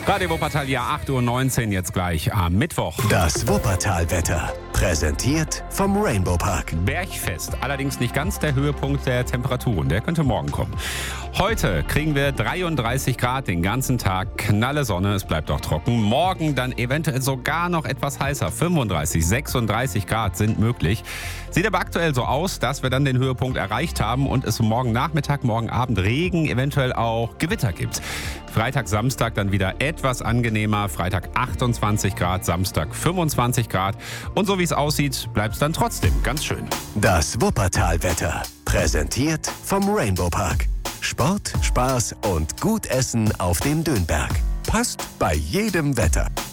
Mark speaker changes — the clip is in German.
Speaker 1: Radio Wuppertal, ja 8:19 Uhr jetzt gleich am Mittwoch.
Speaker 2: Das Wuppertal-Wetter, präsentiert vom Rainbow Park.
Speaker 1: Bergfest, allerdings nicht ganz der Höhepunkt der Temperaturen, der könnte morgen kommen. Heute kriegen wir 33 Grad den ganzen Tag, knalle Sonne, es bleibt auch trocken. Morgen dann eventuell sogar noch etwas heißer, 35, 36 Grad sind möglich. Sieht aber aktuell so aus, dass wir dann den Höhepunkt erreicht haben und es morgen Nachmittag, morgen Abend Regen, eventuell auch Gewitter gibt. Freitag, Samstag dann wieder etwas angenehmer. Freitag 28 Grad, Samstag 25 Grad. Und so wie es aussieht, bleibt es dann trotzdem ganz schön.
Speaker 2: Das Wuppertal-Wetter, präsentiert vom Rainbow Park. Sport, Spaß und gut Essen auf dem Dönberg. Passt bei jedem Wetter.